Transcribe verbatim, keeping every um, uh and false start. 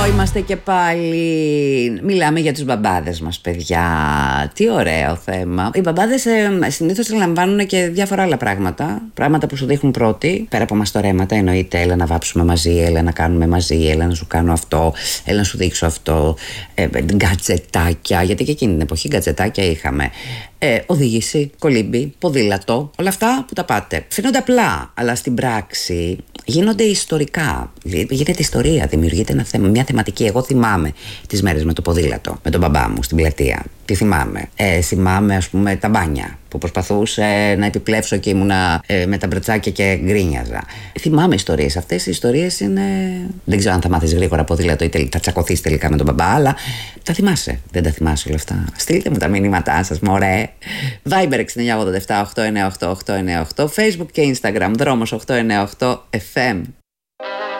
Είμαστε και πάλι. Μιλάμε για τους μπαμπάδες μας, παιδιά. Τι ωραίο θέμα. Οι μπαμπάδες ε, συνήθως λαμβάνουν και διάφορα άλλα πράγματα. Πράγματα που σου δείχνουν πρώτοι, πέρα από μαστορέματα, εννοείται. Έλα να βάψουμε μαζί, έλα να κάνουμε μαζί, έλα να σου κάνω αυτό, έλα να σου δείξω αυτό. Ε, γκατζετάκια, γιατί και εκείνη την εποχή γκατζετάκια είχαμε. Ε, οδήγηση, κολύμπι, ποδήλατο, όλα αυτά που τα πάτε. Φαίνονται απλά, αλλά στην πράξη γίνονται ιστορικά. Γίνεται ιστορία, δημιουργείται ένα θέμα, μια θεματική. Εγώ θυμάμαι τις μέρες με το ποδήλατο, με τον μπαμπά μου στην πλατεία. Τι θυμάμαι. Ε, θυμάμαι, ας πούμε, τα μπάνια που προσπαθούσε να επιπλέψω και ήμουνα ε, με τα μπρατσάκια και γκρίνιαζα. Θυμάμαι ιστορίες. Αυτές οι ιστορίες είναι. Δεν ξέρω αν θα μάθεις γρήγορα ποδήλατο ή τελ... θα τσακωθείς τελικά με τον μπαμπά, αλλά τα θυμάσαι. Δεν τα θυμάσαι όλα αυτά. Στείλτε μου τα μηνύματά σας, μωρέ. Viber έξι εννιά οκτώ επτά οκτώ εννιά οκτώ οκτώ εννιά οκτώ, Facebook και Instagram, δρόμος οκτώ εννιά οκτώ εφ εμ.